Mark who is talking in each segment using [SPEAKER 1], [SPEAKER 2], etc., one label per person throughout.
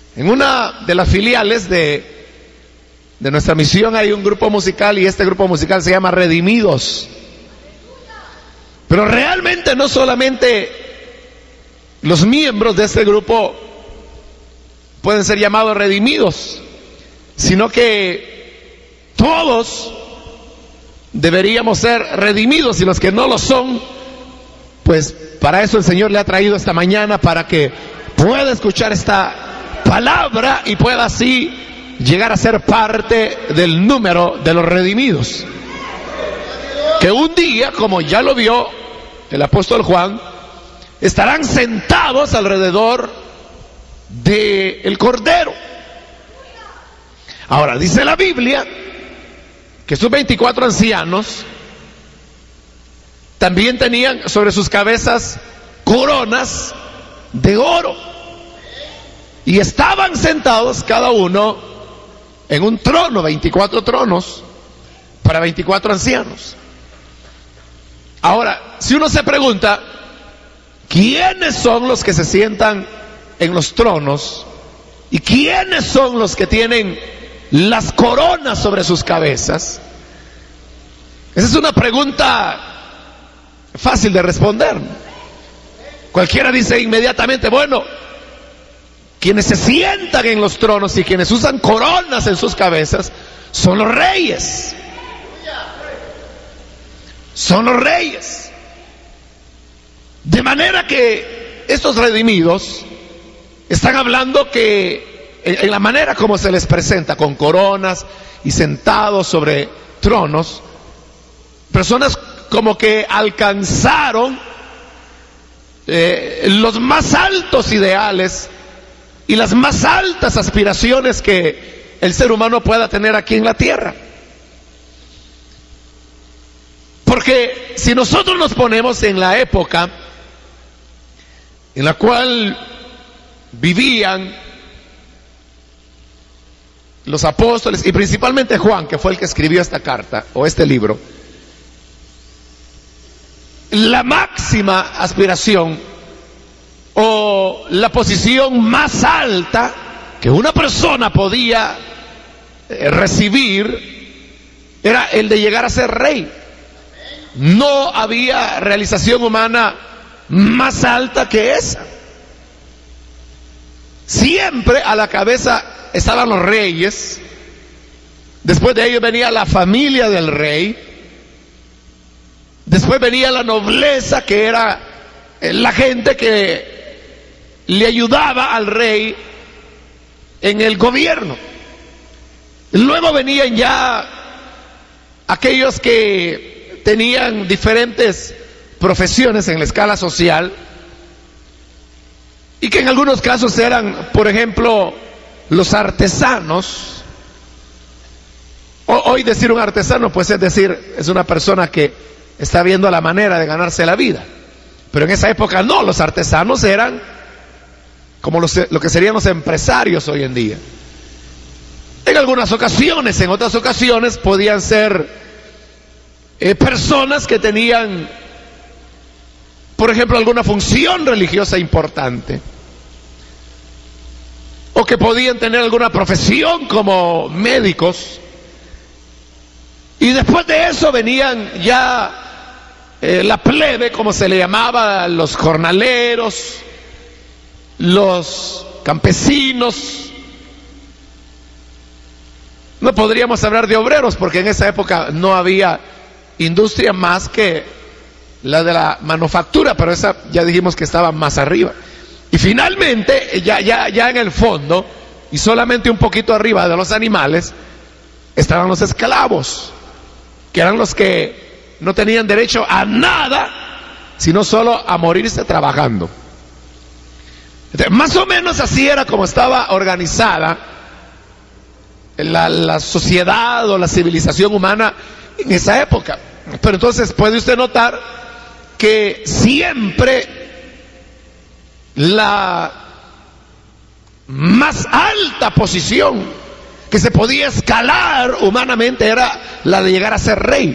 [SPEAKER 1] En una de las filiales de nuestra misión hay un grupo musical, y este grupo musical se llama Redimidos. Pero realmente no solamente los miembros de este grupo pueden ser llamados redimidos, sino que todos deberíamos ser redimidos, y los que no lo son, pues para eso el Señor le ha traído esta mañana, para que pueda escuchar esta palabra y pueda así llegar a ser parte del número de los redimidos, que un día, como ya lo vio el apóstol Juan, estarán sentados alrededor del Cordero. Ahora, dice la Biblia que estos 24 ancianos también tenían sobre sus cabezas coronas de oro, y estaban sentados cada uno en un trono, 24 tronos para 24 ancianos. Ahora, si uno se pregunta, ¿quiénes son los que se sientan en los tronos? ¿Y quiénes son los que tienen las coronas sobre sus cabezas? Esa es una pregunta fácil de responder. Cualquiera dice inmediatamente, bueno, quienes se sientan en los tronos y quienes usan coronas en sus cabezas son los reyes. Son los reyes. De manera que estos redimidos están hablando que en la manera como se les presenta, con coronas y sentados sobre tronos, personas como que alcanzaron los más altos ideales y las más altas aspiraciones que el ser humano pueda tener aquí en la tierra. Porque si nosotros nos ponemos en la época en la cual vivían los apóstoles, y principalmente Juan, que fue el que escribió esta carta o este libro, la máxima aspiración o la posición más alta que una persona podía recibir era el de llegar a ser rey. No había realización humana más alta que esa. Siempre a la cabeza estaban los reyes, después de ellos venía la familia del rey, después venía la nobleza, que era la gente que le ayudaba al rey en el gobierno. Luego venían ya aquellos que tenían diferentes profesiones en la escala social, y que en algunos casos eran, por ejemplo, los artesanos. Hoy decir un artesano, pues es decir, es una persona que está viendo la manera de ganarse la vida. Pero en esa época no, los artesanos eran como lo que serían los empresarios hoy en día. En algunas ocasiones, en otras ocasiones podían ser personas que tenían, por ejemplo, alguna función religiosa importante, o que podían tener alguna profesión como médicos. Y después de eso venían ya la plebe, como se le llamaba, los jornaleros, los campesinos. No podríamos hablar de obreros, porque en esa época no había industria más que la de la manufactura, pero esa ya dijimos que estaba más arriba. Y finalmente, ya en el fondo, y solamente un poquito arriba de los animales, estaban los esclavos, que eran los que no tenían derecho a nada, sino solo a morirse trabajando. Entonces, más o menos así era como estaba organizada la sociedad o la civilización humana en esa época. Pero entonces puede usted notar que siempre la más alta posición que se podía escalar humanamente era la de llegar a ser rey.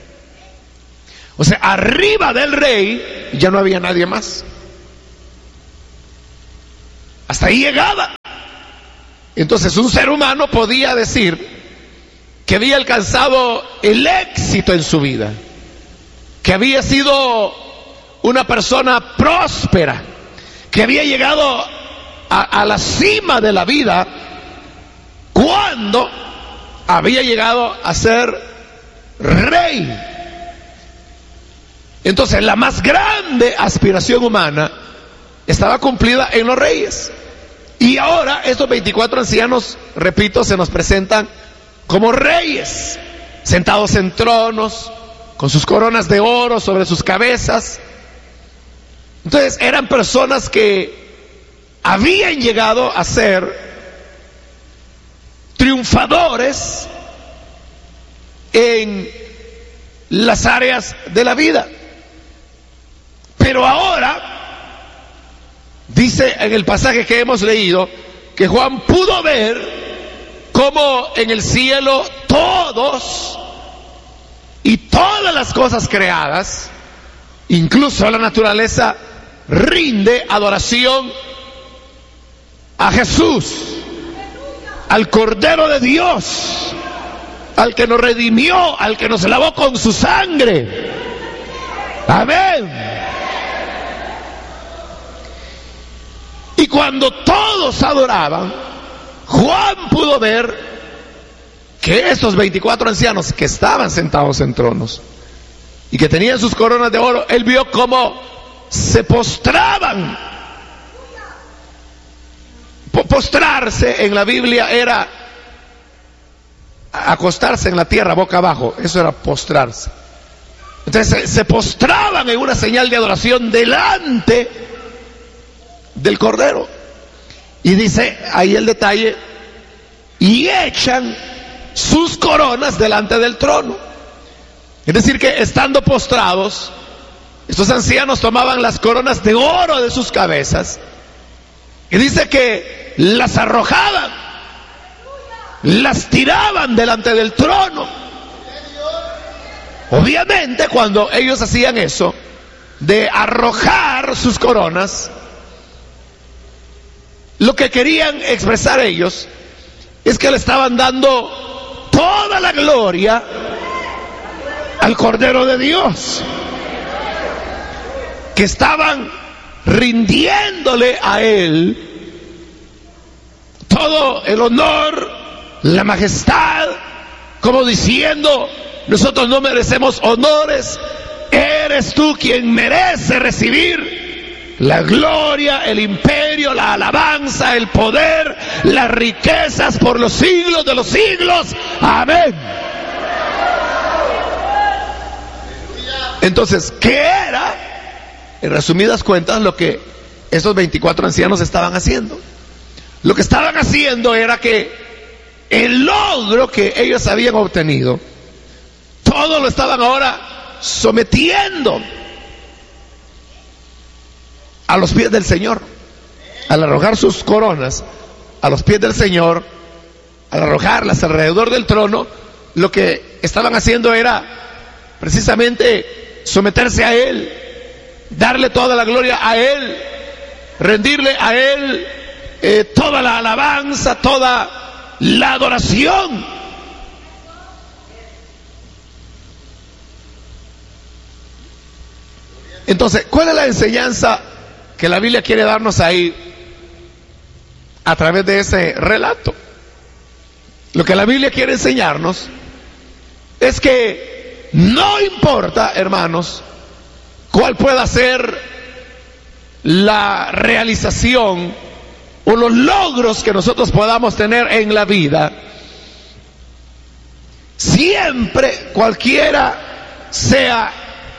[SPEAKER 1] O sea, arriba del rey ya no había nadie más. Hasta ahí llegaba. Entonces un ser humano podía decir que había alcanzado el éxito en su vida, que había sido una persona próspera, que había llegado a la cima de la vida cuando había llegado a ser rey. Entonces la más grande aspiración humana estaba cumplida en los reyes. Y ahora estos 24 ancianos, repito, se nos presentan como reyes, sentados en tronos, con sus coronas de oro sobre sus cabezas. Entonces eran personas que habían llegado a ser triunfadores en las áreas de la vida. Pero ahora dice en el pasaje que hemos leído que Juan pudo ver cómo en el cielo todos y todas las cosas creadas, incluso la naturaleza, rinde adoración a Jesús, al Cordero de Dios, al que nos redimió, al que nos lavó con su sangre. Amén. Y cuando todos adoraban, Juan pudo ver que estos 24 ancianos que estaban sentados en tronos y que tenían sus coronas de oro, él vio cómo se postraban. Postrarse en la Biblia era acostarse en la tierra boca abajo, eso era postrarse. Entonces se postraban en una señal de adoración delante del Cordero. Y dice ahí el detalle, y echan sus coronas delante del trono. Es decir que estando postrados, estos ancianos tomaban las coronas de oro de sus cabezas y dice que las arrojaban, las tiraban delante del trono. Obviamente cuando ellos hacían eso de arrojar sus coronas, lo que querían expresar ellos es que le estaban dando toda la gloria al Cordero de Dios, que estaban rindiéndole a Él todo el honor, la majestad, como diciendo, nosotros no merecemos honores, eres tú quien merece recibir la gloria, el imperio, la alabanza, el poder, las riquezas por los siglos de los siglos. Amén. Entonces, ¿qué era? En resumidas cuentas, lo que esos 24 ancianos estaban haciendo. Lo que estaban haciendo era que el logro que ellos habían obtenido, todo lo estaban ahora sometiendo a los pies del Señor. Al arrojar sus coronas a los pies del Señor, al arrojarlas alrededor del trono, lo que estaban haciendo era precisamente someterse a Él, darle toda la gloria a Él, rendirle a Él toda la alabanza, toda la adoración. Entonces, ¿cuál es la enseñanza que la Biblia quiere darnos ahí a través de ese relato? Lo que la Biblia quiere enseñarnos es que no importa, hermanos, cuál pueda ser la realización o los logros que nosotros podamos tener en la vida, siempre, cualquiera sea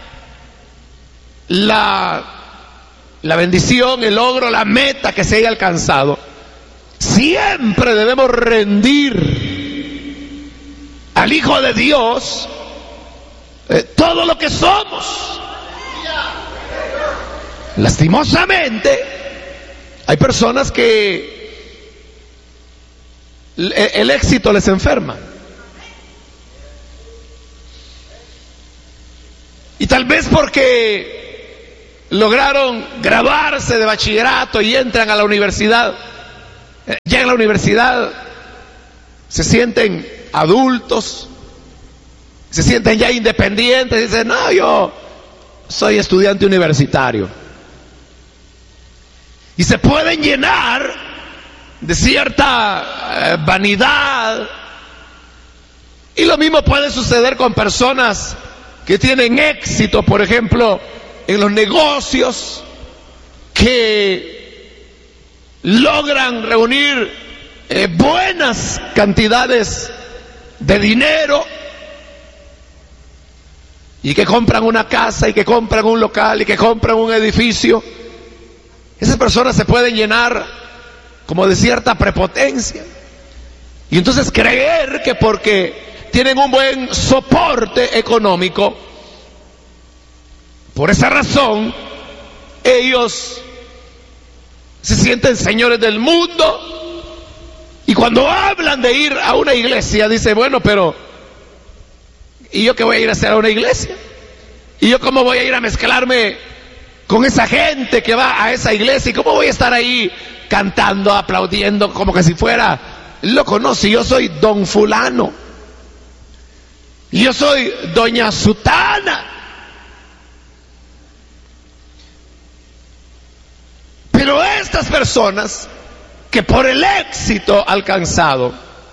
[SPEAKER 1] la bendición, el logro, la meta que se haya alcanzado, siempre debemos rendir al Hijo de Dios todo lo que somos. Lastimosamente, hay personas que el éxito les enferma. Y tal vez porque lograron graduarse de bachillerato y entran a la universidad, Ya en la universidad se sienten adultos, se sienten ya independientes, dicen, no, yo soy estudiante universitario. Y se pueden llenar de cierta vanidad. Y lo mismo puede suceder con personas que tienen éxito, por ejemplo, en los negocios, que logran reunir buenas cantidades de dinero y que compran una casa y que compran un local y que compran un edificio. Esas personas se pueden llenar como de cierta prepotencia y entonces creer que porque tienen un buen soporte económico, por esa razón ellos se sienten señores del mundo. Y cuando hablan de ir a una iglesia, dice, bueno, pero ¿y yo qué voy a ir a hacer a una iglesia? ¿Y yo cómo voy a ir a mezclarme con esa gente que va a esa iglesia? ¿Y cómo voy a estar ahí cantando, aplaudiendo, como que si fuera loco? No, si yo soy don fulano, y yo soy doña sutana. Pero estas personas que por el éxito alcanzado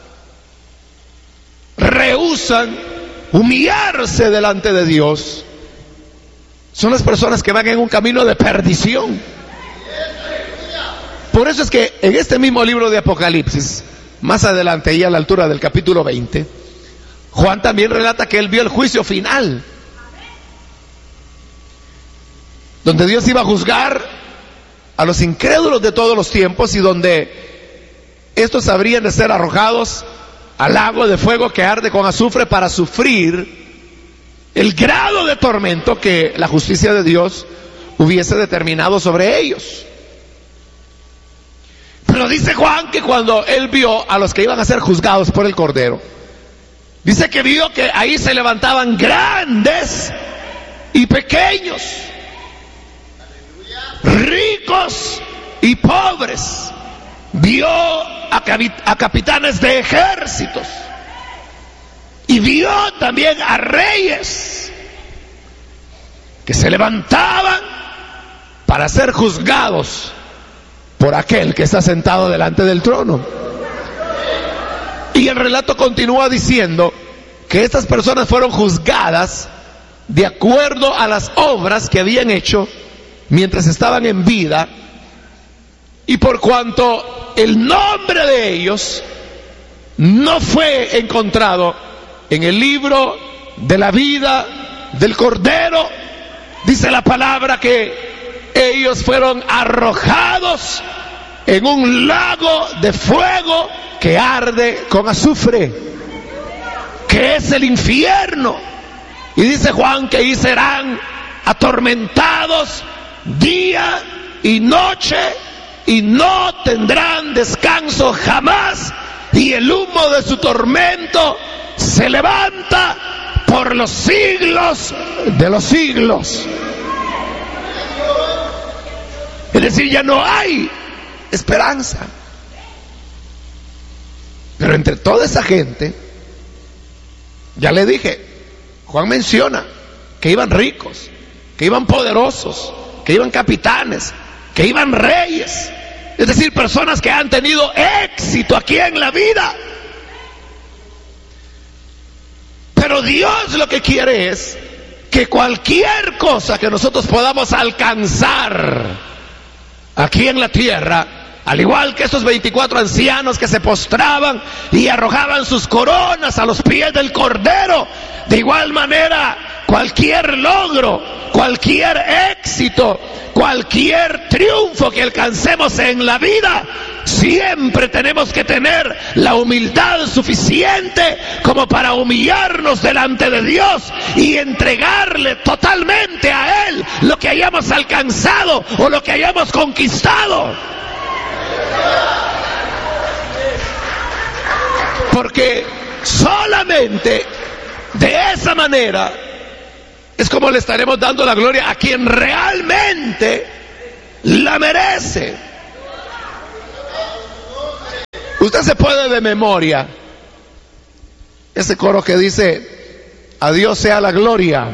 [SPEAKER 1] rehúsan humillarse delante de Dios, son las personas que van en un camino de perdición. Por eso es que en este mismo libro de Apocalipsis, más adelante y a la altura del capítulo 20, Juan también relata que él vio el juicio final, donde Dios iba a juzgar a los incrédulos de todos los tiempos y donde estos habrían de ser arrojados al lago de fuego que arde con azufre para sufrir el grado de tormento que la justicia de Dios hubiese determinado sobre ellos. Pero dice Juan que cuando él vio a los que iban a ser juzgados por el Cordero, dice que vio que ahí se levantaban grandes y pequeños, ricos y pobres. Vio a capitanes de ejércitos y vio también a reyes que se levantaban para ser juzgados por aquel que está sentado delante del trono. Y el relato continúa diciendo que estas personas fueron juzgadas de acuerdo a las obras que habían hecho mientras estaban en vida, y por cuanto el nombre de ellos no fue encontrado en el libro de la vida del Cordero, dice la palabra que ellos fueron arrojados en un lago de fuego que arde con azufre, que es el infierno. Y dice Juan que ahí serán atormentados día y noche y no tendrán descanso jamás, y el humo de su tormento se levanta por los siglos de los siglos. Es decir, ya no hay esperanza. Pero entre toda esa gente, ya le dije, Juan menciona que iban ricos, que iban poderosos, que iban capitanes, que iban reyes, es decir, personas que han tenido éxito aquí en la vida. Pero Dios lo que quiere es que cualquier cosa que nosotros podamos alcanzar aquí en la tierra, al igual que estos 24 ancianos que se postraban y arrojaban sus coronas a los pies del Cordero, de igual manera cualquier logro, cualquier éxito, cualquier triunfo que alcancemos en la vida, siempre tenemos que tener la humildad suficiente como para humillarnos delante de Dios y entregarle totalmente a Él lo que hayamos alcanzado o lo que hayamos conquistado. Porque solamente de esa manera es como le estaremos dando la gloria a quien realmente la merece. Usted se puede de memoria ese coro que dice: a Dios sea la gloria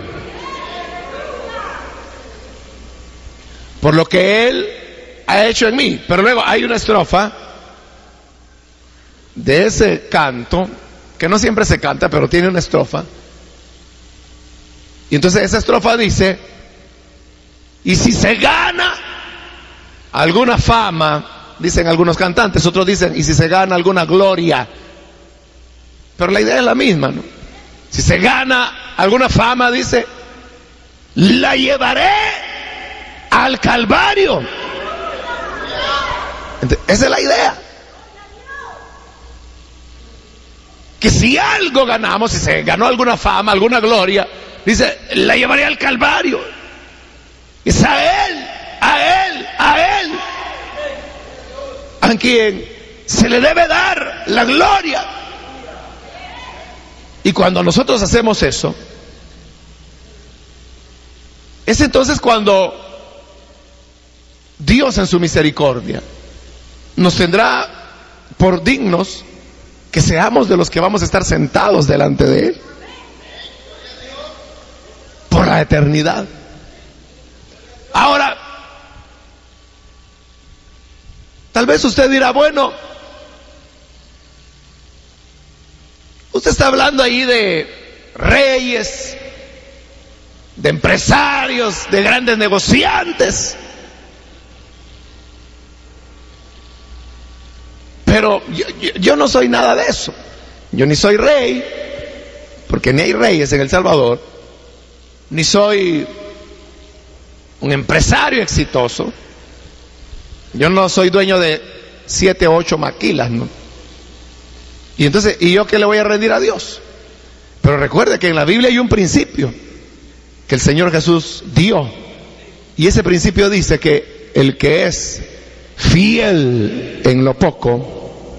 [SPEAKER 1] por lo que Él ha hecho en mí. Pero luego hay una estrofa de ese canto que no siempre se canta, pero tiene una estrofa. Y entonces esa estrofa dice: y si se gana alguna fama, dicen algunos cantantes, otros dicen: y si se gana alguna gloria. Pero la idea es la misma, ¿no? Si se gana alguna fama, dice, la llevaré al Calvario. Entonces, esa es la idea. Que si algo ganamos, si se ganó alguna fama, alguna gloria, dice, la llevaré al Calvario. Es a Él, a Él, a Él, a quien se le debe dar la gloria. Y cuando nosotros hacemos eso, es entonces cuando Dios en su misericordia nos tendrá por dignos que seamos de los que vamos a estar sentados delante de Él por la eternidad. Ahora, tal vez usted dirá, bueno, usted está hablando ahí de reyes, de empresarios, de grandes negociantes. Pero yo no soy nada de eso. Yo ni soy rey, porque ni hay reyes en El Salvador, ni soy un empresario exitoso. Yo no soy dueño de 7 o 8 maquilas, ¿no? Y entonces, ¿y yo qué le voy a rendir a Dios? Pero recuerde que en la Biblia hay un principio que el Señor Jesús dio. Y ese principio dice que el que es fiel en lo poco,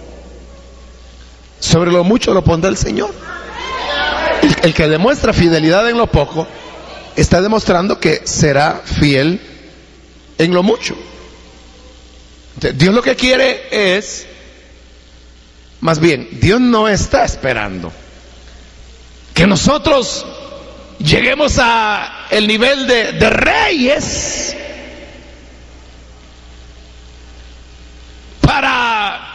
[SPEAKER 1] sobre lo mucho lo pondrá el Señor. El que demuestra fidelidad en lo poco, está demostrando que será fiel en lo mucho. Entonces, Dios lo que quiere es, más bien, Dios no está esperando que nosotros lleguemos a el nivel de reyes para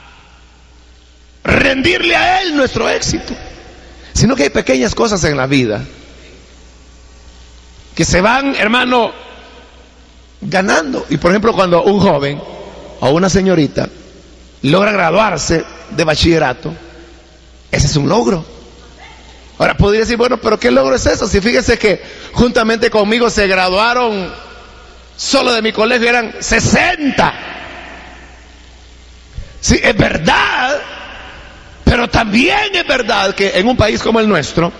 [SPEAKER 1] rendirle a Él nuestro éxito, sino que hay pequeñas cosas en la vida que se van, hermano, ganando. Y por ejemplo, cuando un joven o una señorita logra graduarse de bachillerato, ese es un logro. Ahora podría decir, bueno, pero ¿qué logro es eso? Si fíjese que juntamente conmigo se graduaron, solo de mi colegio eran 60. Sí, es verdad, pero también es verdad que en un país como el nuestro,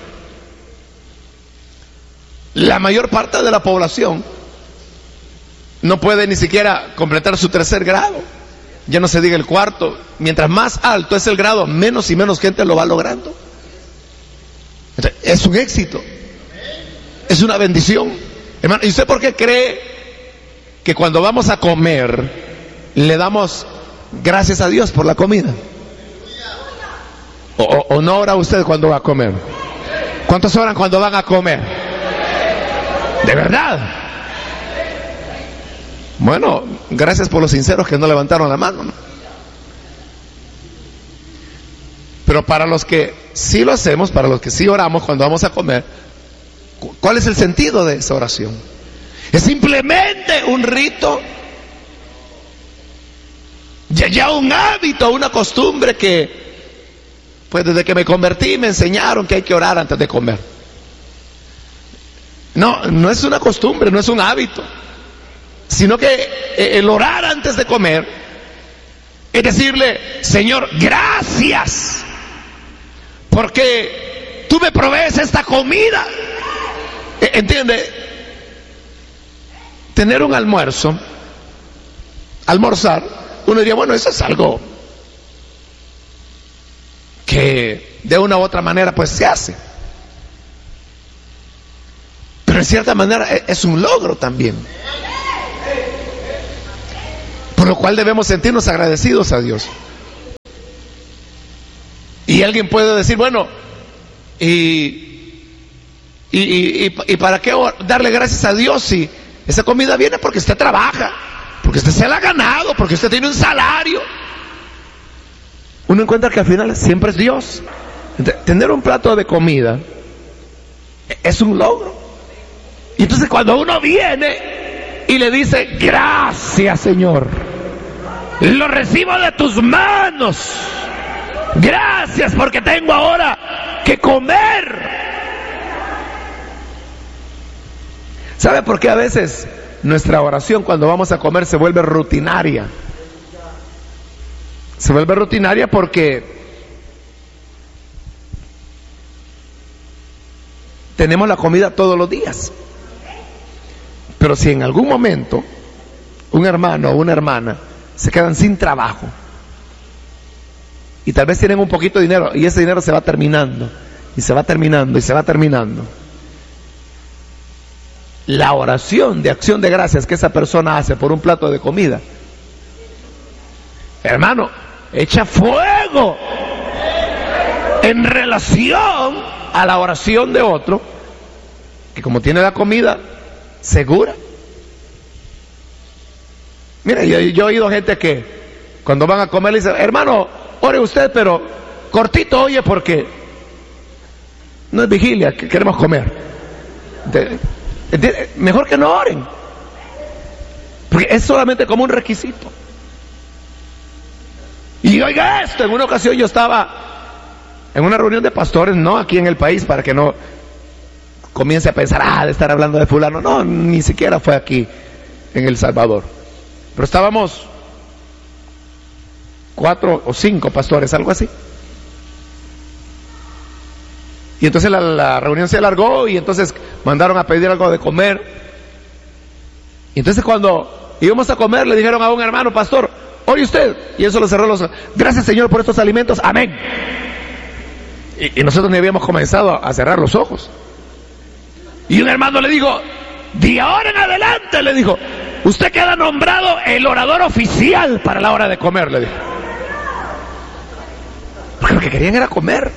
[SPEAKER 1] la mayor parte de la población no puede ni siquiera completar su 3er grado. Ya no se diga el 4. Mientras más alto es el grado, menos y menos gente lo va logrando. Entonces, es un éxito, es una bendición, hermano. ¿Y usted por qué cree que cuando vamos a comer le damos gracias a Dios por la comida? ¿O no ora usted cuando va a comer? ¿Cuántos oran cuando van a comer? ¿De verdad? Bueno, gracias por los sinceros que no levantaron la mano, ¿no? Pero para los que sí lo hacemos, para los que sí oramos cuando vamos a comer, ¿cuál es el sentido de esa oración? Es simplemente un rito, ya un hábito, una costumbre que, pues desde que me convertí me enseñaron que hay que orar antes de comer. No es una costumbre, no es un hábito, sino que el orar antes de comer es decirle, Señor, gracias, porque tú me provees esta comida. ¿Entiende? Tener un almuerzo, almorzar, uno diría, bueno, eso es algo que de una u otra manera pues se hace. Pero en cierta manera es un logro también. Por lo cual debemos sentirnos agradecidos a Dios. Y alguien puede decir, bueno, ¿y para qué darle gracias a Dios si esa comida viene porque usted trabaja, porque usted se la ha ganado, porque usted tiene un salario? Uno encuentra que al final siempre es Dios. Tener un plato de comida es un logro. Y entonces cuando uno viene y le dice, gracias Señor, lo recibo de tus manos, gracias porque tengo ahora que comer. ¿Sabe por qué a veces nuestra oración cuando vamos a comer se vuelve rutinaria? Se vuelve rutinaria porque tenemos la comida todos los días. Pero si en algún momento un hermano o una hermana se quedan sin trabajo y tal vez tienen un poquito de dinero y ese dinero se va terminando y se va terminando y se va terminando, la oración de acción de gracias que esa persona hace por un plato de comida, hermano, echa fuego en relación a la oración de otro que como tiene la comida segura. Mira, yo he oído gente que cuando van a comer le dicen, hermano, ore usted, pero cortito, oye, porque no es vigilia, que queremos comer. Mejor que no oren, porque es solamente como un requisito. Y oiga esto, en una ocasión yo estaba en una reunión de pastores, no aquí en el país, para que no comience a pensar, de estar hablando de fulano. No, ni siquiera fue aquí en El Salvador. Pero estábamos 4 o 5 pastores, algo así. Y entonces la reunión se alargó y entonces mandaron a pedir algo de comer. Y entonces cuando íbamos a comer le dijeron a un hermano, pastor, oye usted, y eso le cerró los ojos, gracias Señor por estos alimentos, amén. Y nosotros ni habíamos comenzado a cerrar los ojos. Y un hermano le dijo, de ahora en adelante, le dijo, usted queda nombrado el orador oficial para la hora de comer, le dijo. Porque lo que querían era comer.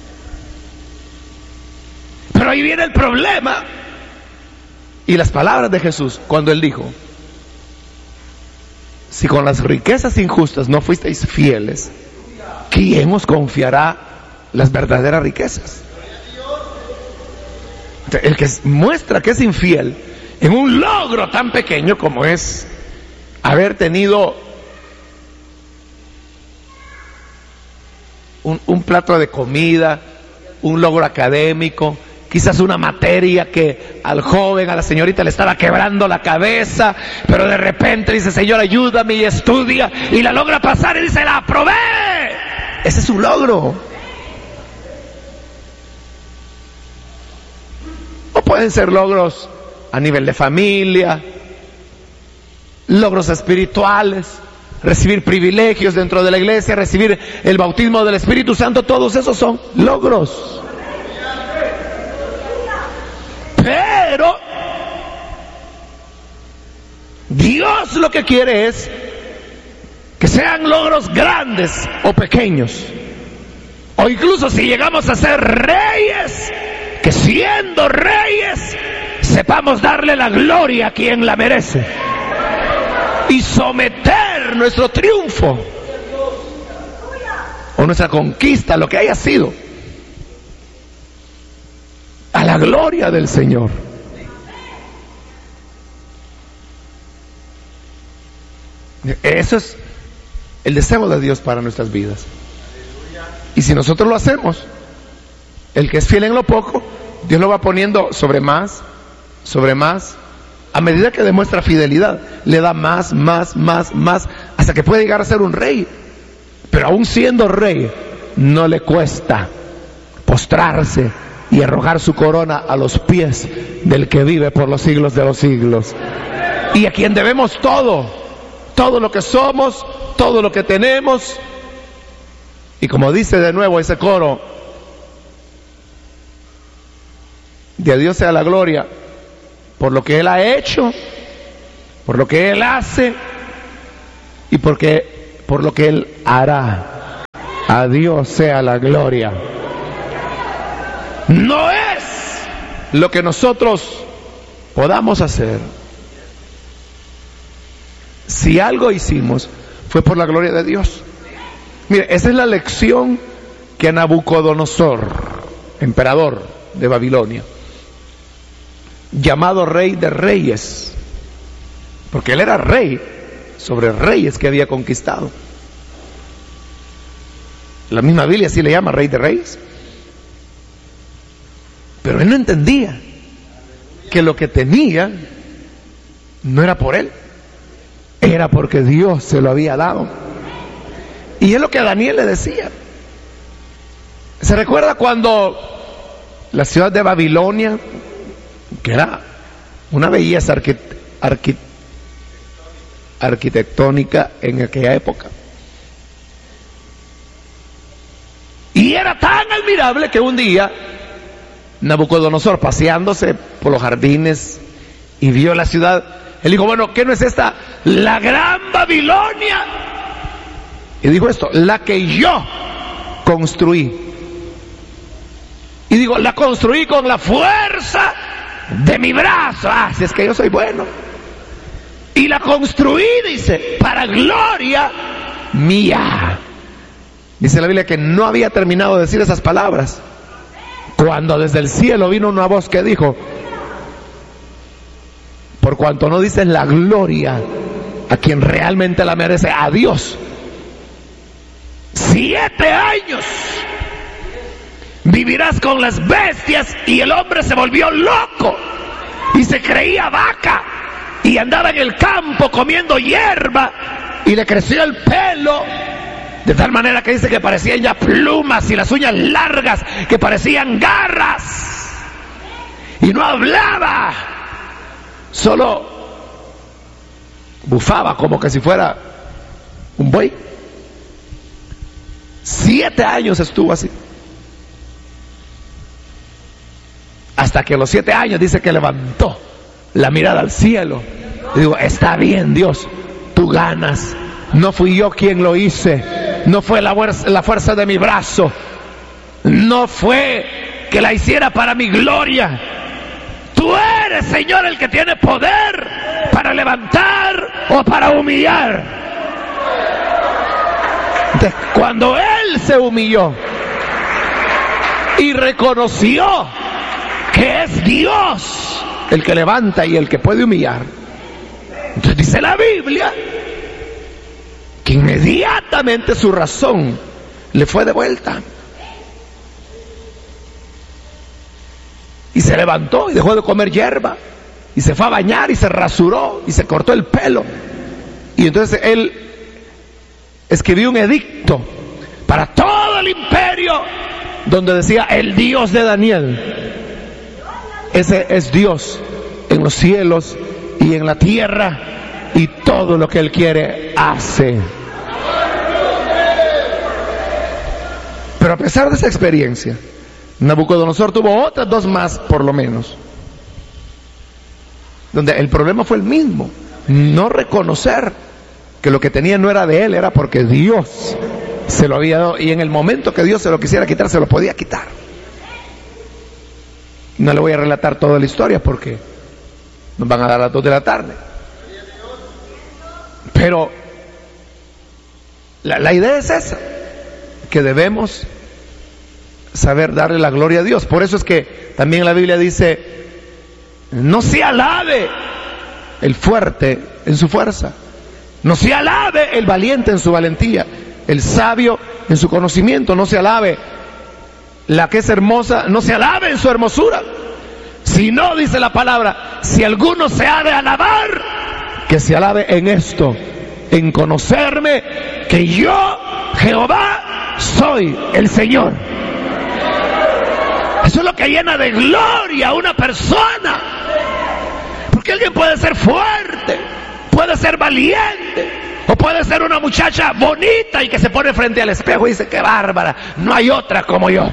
[SPEAKER 1] Pero ahí viene el problema. Y las palabras de Jesús, cuando Él dijo, si con las riquezas injustas no fuisteis fieles, ¿quién os confiará las verdaderas riquezas? El que muestra que es infiel en un logro tan pequeño como es haber tenido un plato de comida, un logro académico, quizás una materia que al joven, a la señorita le estaba quebrando la cabeza, pero de repente dice, Señor, ayúdame, y estudia y la logra pasar y dice, la aprobé. Ese es un logro. O pueden ser logros a nivel de familia, logros espirituales, recibir privilegios dentro de la iglesia, recibir el bautismo del Espíritu Santo, todos esos son logros. Pero Dios lo que quiere es que sean logros grandes o pequeños, o incluso si llegamos a ser reyes, que siendo reyes sepamos darle la gloria a quien la merece y someter nuestro triunfo o nuestra conquista, lo que haya sido, a la gloria del Señor. Eso es el deseo de Dios para nuestras vidas. Y si nosotros lo hacemos, el que es fiel en lo poco, Dios lo va poniendo sobre más, a medida que demuestra fidelidad, le da más, hasta que puede llegar a ser un rey. Pero aún siendo rey, no le cuesta postrarse y arrojar su corona a los pies del que vive por los siglos de los siglos, y a quien debemos todo lo que somos, todo lo que tenemos. Y como dice de nuevo ese coro, de Dios sea la gloria por lo que Él ha hecho, por lo que Él hace y por lo que Él hará. A Dios sea la gloria. No es lo que nosotros podamos hacer. Si algo hicimos, fue por la gloria de Dios. Mire, esa es la lección que Nabucodonosor, emperador de Babilonia, llamado rey de reyes, porque él era rey sobre reyes que había conquistado. La misma Biblia sí le llama rey de reyes. Pero él no entendía que lo que tenía no era por él, era porque Dios se lo había dado. Y es lo que a Daniel le decía. ¿Se recuerda cuando la ciudad de Babilonia, que era una belleza arquitectónica en aquella época, y era tan admirable que un día Nabucodonosor, paseándose por los jardines y vio la ciudad, él dijo, bueno, ¿qué no es esta la gran Babilonia? Y dijo esto, la que yo construí. Y digo, la construí con la fuerza de mi brazo. Si es que yo soy bueno. Y la construí, dice, para gloria mía. Dice la Biblia que no había terminado de decir esas palabras cuando desde el cielo vino una voz que dijo, por cuanto no dices la gloria a quien realmente la merece, a Dios, 7 años vivirás con las bestias. Y el hombre se volvió loco y se creía vaca y andaba en el campo comiendo hierba y le creció el pelo de tal manera que dice que parecían ya plumas y las uñas largas que parecían garras, y no hablaba, solo bufaba como que si fuera un buey. 7 años estuvo así, hasta que a los 7 años dice que levantó la mirada al cielo y digo, está bien Dios, tú ganas, no fui yo quien lo hice, no fue la fuerza de mi brazo, no fue que la hiciera para mi gloria, tú eres, Señor, el que tiene poder para levantar o para humillar. Entonces, cuando él se humilló y reconoció que es Dios el que levanta y el que puede humillar, entonces dice la Biblia que inmediatamente su razón le fue devuelta y se levantó y dejó de comer hierba y se fue a bañar y se rasuró y se cortó el pelo. Y entonces él escribió un edicto para todo el imperio donde decía, el Dios de Daniel, ese es Dios en los cielos y en la tierra, y todo lo que él quiere hace. Pero a pesar de esa experiencia, Nabucodonosor tuvo otras 2 más por lo menos, donde el problema fue el mismo, no reconocer que lo que tenía no era de él, era porque Dios se lo había dado, y en el momento que Dios se lo quisiera quitar, se lo podía quitar. No le voy a relatar toda la historia porque nos van a dar las 2 de la tarde. Pero la idea es esa, que debemos saber darle la gloria a Dios. Por eso es que también la Biblia dice, no se alabe el fuerte en su fuerza, no se alabe el valiente en su valentía, el sabio en su conocimiento, no se alabe la que es hermosa, no se alabe en su hermosura, sino, dice la palabra, si alguno se ha de alabar, que se alabe en esto, en conocerme, que yo, Jehová, soy el Señor. Eso es lo que llena de gloria a una persona, porque alguien puede ser fuerte, puede ser valiente, o puede ser una muchacha bonita y que se pone frente al espejo y dice, qué bárbara, no hay otra como yo.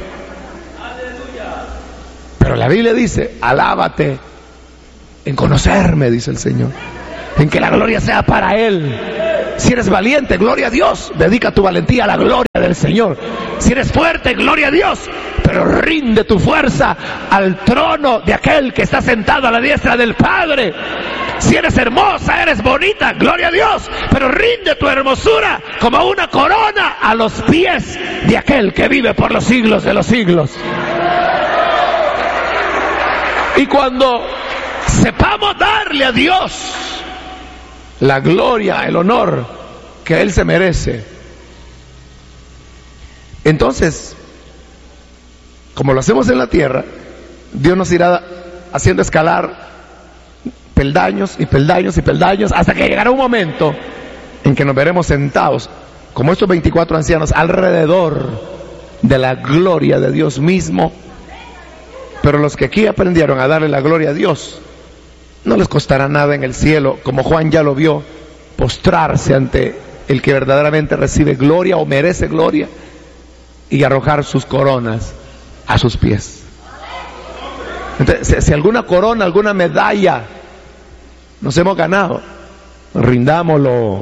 [SPEAKER 1] Pero la Biblia dice, alábate en conocerme, dice el Señor, en que la gloria sea para Él. Si eres valiente, gloria a Dios, dedica tu valentía a la gloria del Señor. Si eres fuerte, gloria a Dios, pero rinde tu fuerza al trono de aquel que está sentado a la diestra del Padre. Si eres hermosa, eres bonita, gloria a Dios, pero rinde tu hermosura como una corona a los pies de aquel que vive por los siglos de los siglos. Y cuando sepamos darle a Dios la gloria, el honor que Él se merece, entonces, como lo hacemos en la tierra, Dios nos irá haciendo escalar peldaños y peldaños y peldaños, hasta que llegará un momento en que nos veremos sentados, como estos 24 ancianos, alrededor de la gloria de Dios mismo. Pero los que aquí aprendieron a darle la gloria a Dios, no les costará nada en el cielo, como Juan ya lo vio, postrarse ante el que verdaderamente recibe gloria o merece gloria y arrojar sus coronas a sus pies. Entonces, si alguna corona, alguna medalla nos hemos ganado, rindámoslo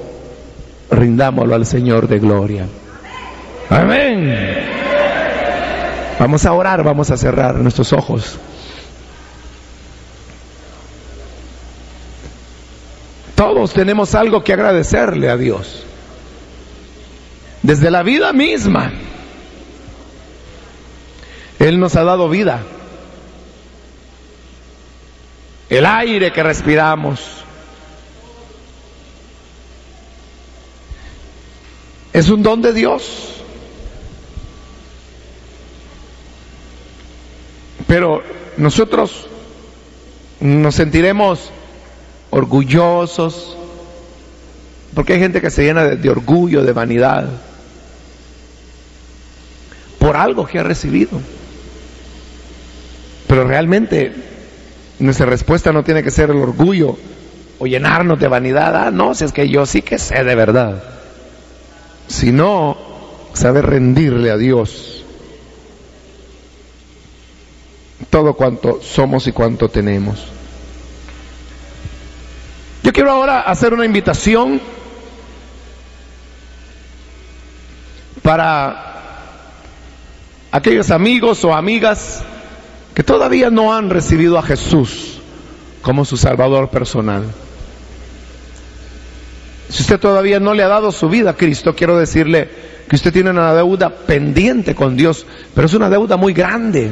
[SPEAKER 1] al Señor de gloria. Amén. Vamos a orar, vamos a cerrar nuestros ojos. Todos tenemos algo que agradecerle a Dios. Desde la vida misma, Él nos ha dado vida. El aire que respiramos. Es un don de Dios. Pero nosotros nos sentiremos orgullosos, porque hay gente que se llena de orgullo, de vanidad, por algo que ha recibido. Pero realmente nuestra respuesta no tiene que ser el orgullo o llenarnos de vanidad. No, si es que yo sí que sé de verdad, sino saber rendirle a Dios todo cuanto somos y cuanto tenemos. Yo quiero ahora hacer una invitación para aquellos amigos o amigas que todavía no han recibido a Jesús como su Salvador personal. Si usted todavía no le ha dado su vida a Cristo, quiero decirle que usted tiene una deuda pendiente con Dios, pero es una deuda muy grande,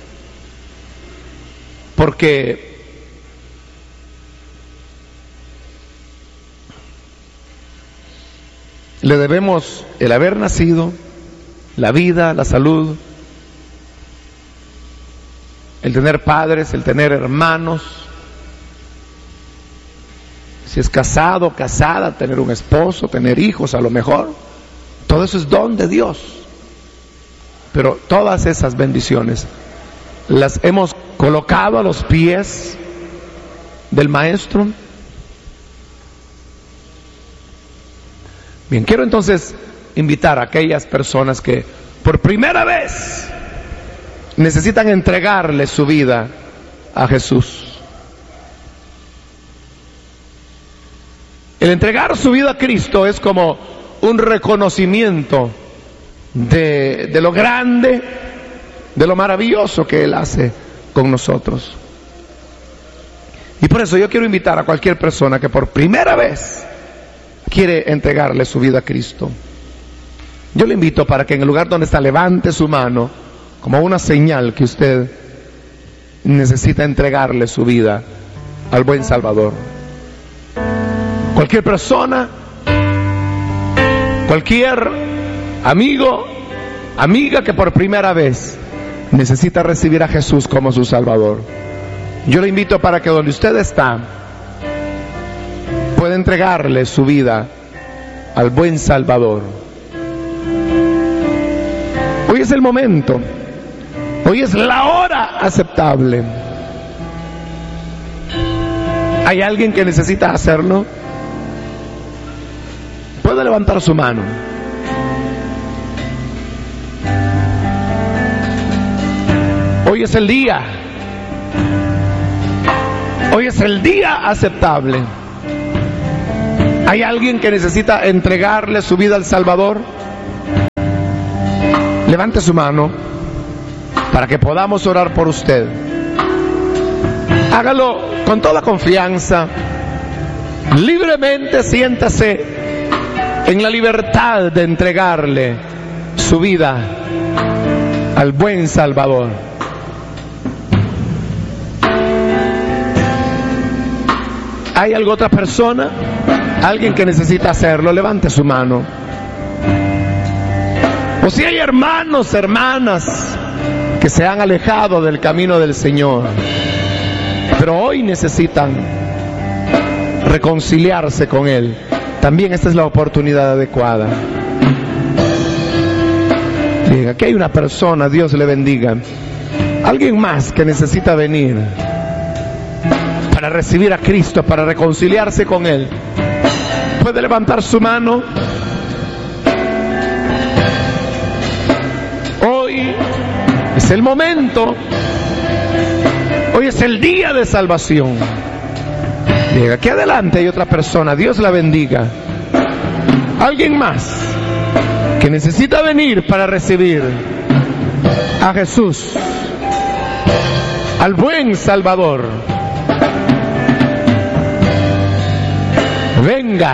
[SPEAKER 1] porque le debemos el haber nacido, la vida, la salud, el tener padres, el tener hermanos, si es casado, casada, tener un esposo, tener hijos a lo mejor. Todo eso es don de Dios. Pero todas esas bendiciones las hemos colocado a los pies del Maestro. Bien, quiero entonces invitar a aquellas personas que por primera vez necesitan entregarle su vida a Jesús. El entregar su vida a Cristo es como un reconocimiento de lo grande, de lo maravilloso que Él hace con nosotros. Y por eso yo quiero invitar a cualquier persona que por primera vez quiere entregarle su vida a Cristo. Yo le invito para que en el lugar donde está levante su mano como una señal que usted necesita entregarle su vida al buen Salvador. Cualquier persona, cualquier amigo, amiga que por primera vez necesita recibir a Jesús como su Salvador, yo le invito para que donde usted está pueda entregarle su vida al buen Salvador. Hoy es el momento, hoy es la hora aceptable. ¿Hay alguien que necesita hacerlo? Puede levantar su mano. Hoy es el día. Hoy es el día aceptable. ¿Hay alguien que necesita entregarle su vida al Salvador? Levante su mano para que podamos orar por usted. Hágalo con toda confianza. Libremente siéntase en la libertad de entregarle su vida al buen Salvador. ¿Hay alguna otra persona? Alguien que necesita hacerlo, levante su mano. O si hay hermanos, hermanas que se han alejado del camino del Señor, pero hoy necesitan reconciliarse con Él, también esta es la oportunidad adecuada. Bien, aquí hay una persona, Dios le bendiga. Alguien más que necesita venir para recibir a Cristo, para reconciliarse con Él. ¿Puede levantar su mano? Hoy es el momento. Hoy es el día de salvación. Llega aquí adelante, hay otra persona. Dios la bendiga. Alguien más que necesita venir para recibir a Jesús, al buen Salvador. Venga,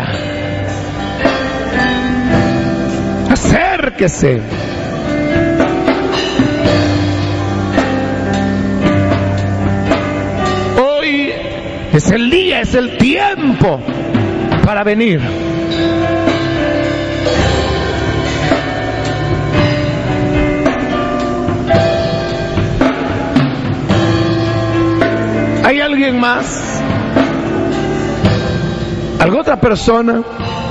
[SPEAKER 1] acérquese. Hoy es el día, es el tiempo para venir. ¿Hay alguien más? ¿Alguna otra persona?